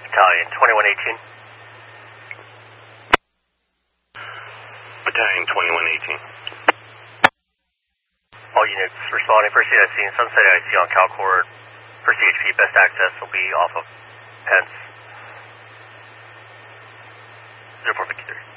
Battalion 2118. Battalion 2118. All units responding. First unit scene, Sunset IC on Calcord. For CHP, best access will be off of Pence. 0453.